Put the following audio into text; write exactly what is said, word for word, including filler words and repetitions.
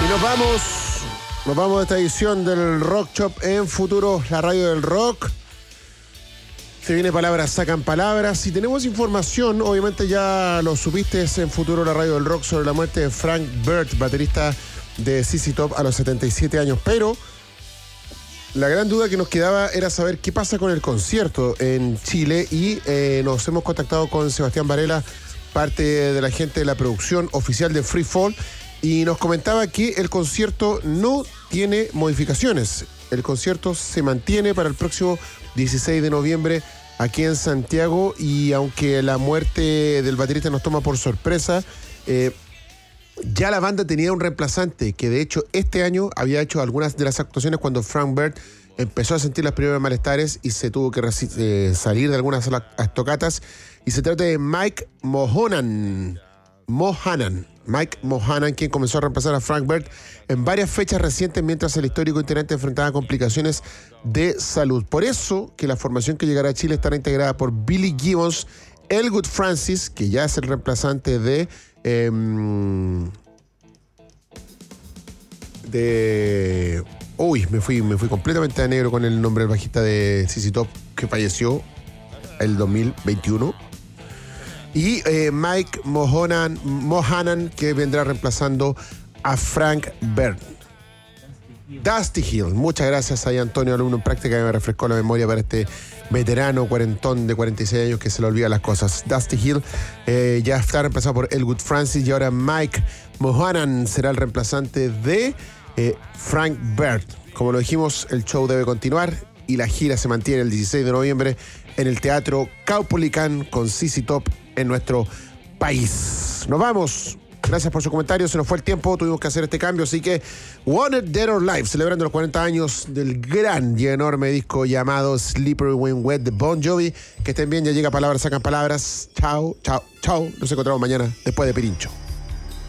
nos vamos, nos vamos de esta edición del Rock Shop en Futuro, la radio del rock. Se viene Palabras Sacan Palabras y tenemos información, obviamente ya lo supiste en Futuro, la radio del rock, sobre la muerte de Frank Burt, baterista de Z Z Top a los setenta y siete años, pero la gran duda que nos quedaba era saber qué pasa con el concierto en Chile y eh, nos hemos contactado con Sebastián Varela, parte de la gente de la producción oficial de Free Fall, y nos comentaba que el concierto no tiene modificaciones. El concierto se mantiene para el próximo dieciséis de noviembre aquí en Santiago, y aunque la muerte del baterista nos toma por sorpresa, eh, ya la banda tenía un reemplazante que de hecho este año había hecho algunas de las actuaciones cuando Frank Burt empezó a sentir los primeros malestares y se tuvo que eh, salir de algunas tocatas, y se trata de Mike Mohanan. Mohanan. Mike Mohanan, quien comenzó a reemplazar a Frank Burt en varias fechas recientes mientras el histórico integrante enfrentaba complicaciones de salud. Por eso que la formación que llegará a Chile estará integrada por Billy Gibbons, Elwood Francis, que ya es el reemplazante de eh, de uy, me fui, me fui completamente a negro con el nombre del bajista de Z Z Top, que falleció el dos mil veintiuno. Y eh, Mike Mohanan, Mohanan, que vendrá reemplazando a Frank Burt. Dusty Hill, muchas gracias a Antonio, alumno en práctica, que me refrescó la memoria para este veterano cuarentón de cuarenta y seis años que se le olvidan las cosas. Dusty Hill eh, ya está reemplazado por Elwood Francis, y ahora Mike Mohanan será el reemplazante de eh, Frank Burt. Como lo dijimos, el show debe continuar y la gira se mantiene el dieciséis de noviembre en el Teatro Caupolicán con Z Z Top en nuestro país. Nos vamos. Gracias por su comentario. Se nos fue el tiempo, tuvimos que hacer este cambio, así que Wanted Dead or Alive, celebrando los cuarenta años del gran y enorme disco llamado Slippery When Wet de Bon Jovi. Que estén bien, ya llega Palabras Sacan Palabras. Chao, chao, chao. Nos encontramos mañana después de Pirincho.